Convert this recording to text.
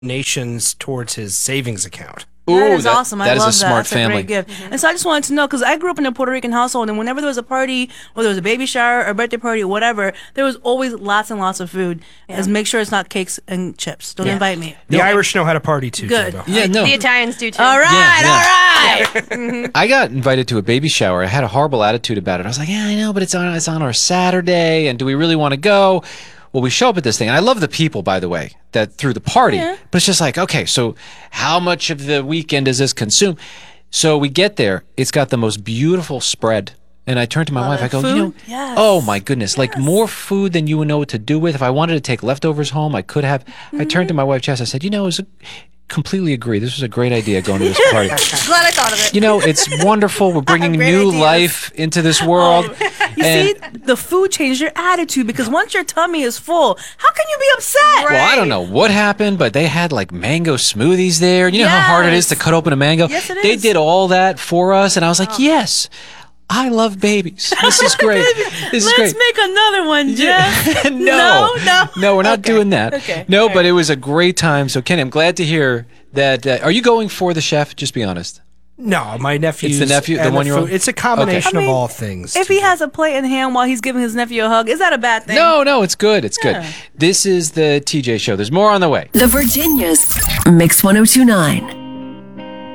donations towards his savings account. That is awesome. I that is love a smart That's family. a great gift. And so I just wanted to know, because I grew up in a Puerto Rican household, and whenever there was a party, whether it was a baby shower or birthday party or whatever, there was always lots and lots of food. As make sure it's not cakes and chips. Don't invite me. The Irish know how to party too. Good. Jobo. Yeah, no. The Italians do too. All right, Yeah, all right. I got invited to a baby shower. I had a horrible attitude about it. I was like, yeah, I know, but it's on our Saturday, and do we really want to go? Well, we show up at this thing, and I love the people, by the way, that threw the party. Yeah. But it's just like, okay, so how much of the weekend does this consume? So we get there. It's got the most beautiful spread. And I turned to my wife. I go, Food? Yes. oh my goodness, like more food than you would know what to do with. If I wanted to take leftovers home, I could have. I turned to my wife, Jess. I said, it was completely agree. This was a great idea going to this party. Glad I thought of it. It's wonderful. We're bringing Great new ideas. life into this world. You see, the food changed your attitude, because once your tummy is full, how can you be upset? Well, I don't know what happened, but they had like mango smoothies there. You know how hard it is to cut open a mango? Yes, it They is. did all that for us, and I was like, yes, I love babies. This is great. This is Let's great. make another one, Jeff. No, we're not Okay. doing that. Okay. No, but it was a great time. So, Kenny, I'm glad to hear that. Are you going for the chef? Just be honest. No, my nephew. It's the nephew, the 1-year-old? It's a combination Okay. of all things. If he has a plate in hand while he's giving his nephew a hug, is that a bad thing? No, it's good. It's Yeah. good. This is the TJ Show. There's more on the way. The Virginias. Mix 1029.